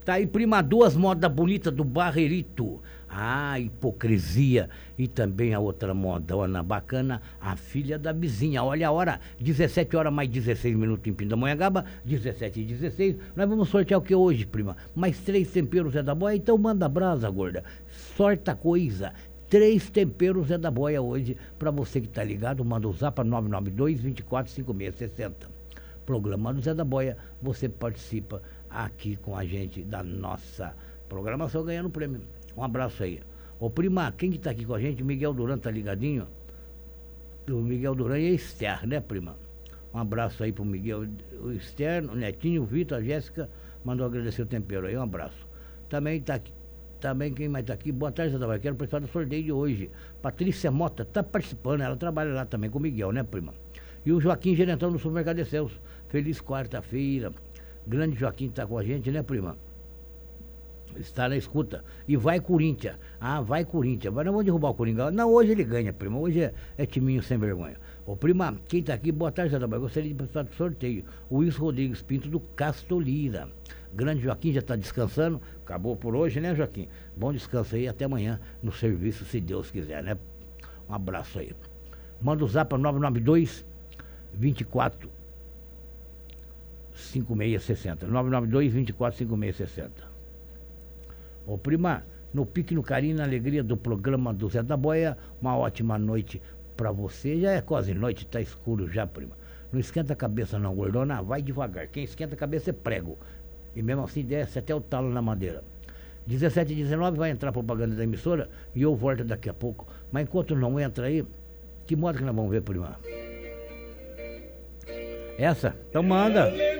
Tá aí, prima, duas modas bonitas do Barreirito. Ah, hipocrisia. E também a outra modona bacana, a filha da vizinha. Olha a hora, 17 horas mais 16 minutos em Pindamonhangaba, 17h16. Nós vamos sortear o que hoje, prima? Mais 3 temperos Zé da Boia, então manda brasa, gorda. Sorta coisa. 3 temperos Zé da Boia hoje, pra você que tá ligado, manda usar para 992-245660. Programa do Zé da Boia, você participa aqui com a gente da nossa programação ganhando prêmio. Um abraço aí. Ô prima, quem que tá aqui com a gente? Miguel Duran tá ligadinho? O Miguel Duran e a Esther, né, prima? Um abraço aí pro Miguel, o Esther, o Netinho, o Vitor, a Jéssica, mandou agradecer o tempero aí, um abraço. Também tá aqui, quem mais tá aqui? Boa tarde, Zé da Boia, quero participar do sorteio de hoje. Patrícia Mota tá participando, ela trabalha lá também com o Miguel, né, prima? E o Joaquim, gerentão do Supermercado de Celso. Feliz quarta-feira. Grande Joaquim tá com a gente, né, prima? Está na escuta. E vai Corinthians. Ah, vai Corinthians. Mas não vou derrubar o Coringão. Não, hoje ele ganha, prima. Hoje é timinho sem vergonha. Ô, prima, quem tá aqui? Boa tarde, Zé da Boia. Gostaria de participar do sorteio. O Wilson Rodrigues Pinto do Castolira. Grande Joaquim já tá descansando. Acabou por hoje, né, Joaquim? Bom descanso aí. Até amanhã no serviço, se Deus quiser, né? Um abraço aí. Manda o zap para 992-24-5660. 992-24-5660. Ô prima, no pique, no carinho, na alegria do programa do Zé da Boia, uma ótima noite pra você. Já é quase noite, tá escuro já, prima. Não esquenta a cabeça não, gordona, vai devagar. Quem esquenta a cabeça é prego. E mesmo assim desce até o talo na madeira. 17h19 vai entrar a propaganda da emissora e eu volto daqui a pouco. Mas enquanto não entra aí, que modo que nós vamos ver, prima? Essa? Então manda.